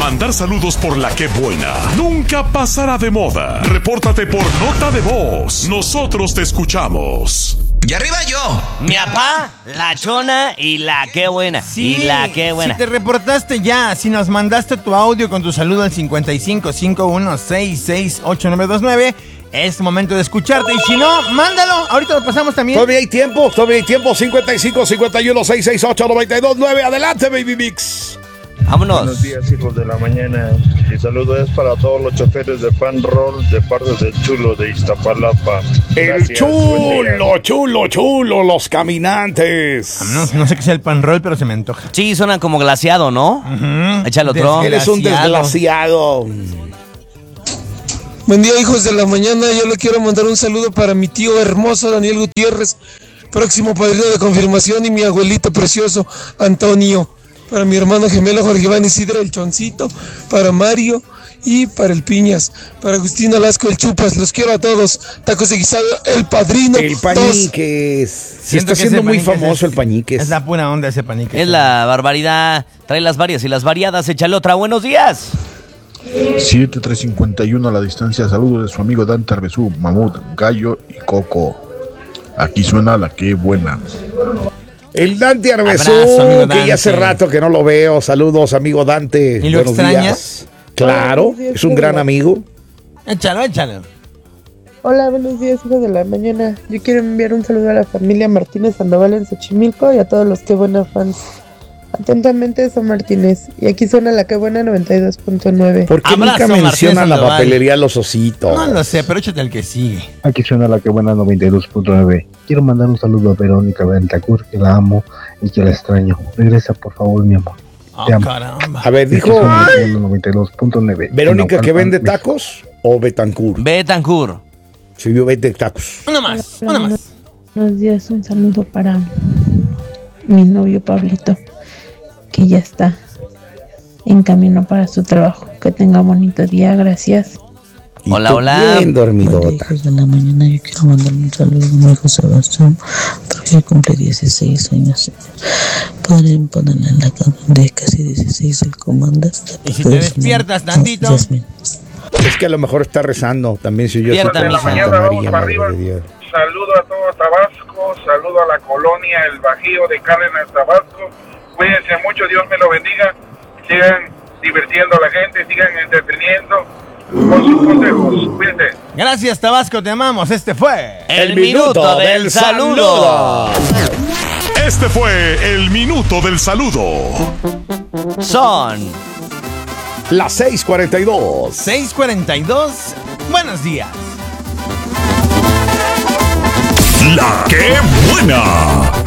Mandar saludos por la que buena nunca pasará de moda. Repórtate por nota de voz. Nosotros te escuchamos. Y arriba yo. Mi papá, la chona y la qué buena. Sí, y la qué buena. Si te reportaste ya, si nos mandaste tu audio con tu saludo al 5551668929, es momento de escucharte. Y si no, mándalo. Ahorita lo pasamos también. Todavía hay tiempo. 5551668929. Adelante, Baby Mix. Vámonos. Buenos días, hijos de la mañana. Mi saludo es para todos los choferes de Pan Roll de parte del Chulo de Iztapalapa. El chulo, los caminantes. No sé qué sea el pan roll, pero se me antoja. Sí, suena como glaseado, ¿no? Échale otro. Eres un desgraciado. Buen día, hijos de la mañana. Yo le quiero mandar un saludo para mi tío hermoso Daniel Gutiérrez, próximo padrino de confirmación, y mi abuelito precioso Antonio. Para mi hermano gemelo Jorge Iván Isidro el Choncito, para Mario y para el Piñas, para Agustín Alasco el Chupas. Los quiero a todos. Tacos de guisado, el padrino. El Pañiques. Se está haciendo muy famoso el Pañiques. Es la pura onda ese Pañiques. Es la barbaridad. Trae las varias y las variadas. Échale otra. Buenos días. 7351 a la distancia. Saludos de su amigo Dante Arbezú, Mamut, Gallo y Coco. Aquí suena la que buena. El Dante Arbezú, que ya hace rato que no lo veo. Saludos, amigo Dante. ¿Y lo extrañas? Claro, es un gran amigo. Échalo. Hola, buenos días, hijos de la mañana. Yo quiero enviar un saludo a la familia Martínez Sandoval en Xochimilco y a todos los que buena fans. Atentamente, Son Martínez. Y aquí suena la que buena 92.9. ¿Por qué nunca mencionan la papelería Los Ositos? No lo sé, pero échate el que sigue. Aquí suena la que buena 92.9. Quiero mandar un saludo a Verónica Bentacur, que la amo y que la extraño. Regresa, por favor, mi amor. Te amo. Caramba. A ver, dijo 92.9. Verónica, que vende tacos, o Betancur. Betancur. Sí, yo vende tacos. Una más. Buenos días, un saludo para mi novio Pablito, que ya está en camino para su trabajo. Que tenga bonito día, gracias. Hola. Bien dormidota. Hijos de la mañana, yo quiero mandar un saludo a mi hijo Sebastián, porque cumple 16 años. Podrían ponerle en la cama de casi 16 el comandante. Y si te despiertas tantito. Yasmin. Es que a lo mejor está rezando también. Si yo Despierta, mija. Santa María, Madre de Dios. Saludo a todo Tabasco, saludo a la colonia El Bajío de Cárdenas, Tabasco. Cuídense mucho, Dios me lo bendiga. Sigan divirtiendo a la gente, sigan entreteniendo con sus consejos. Cuídense. Gracias, Tabasco, te amamos. Este fue El minuto del saludo. Este fue el minuto del saludo. Son las 6:42. 6:42. Buenos días. La que buena.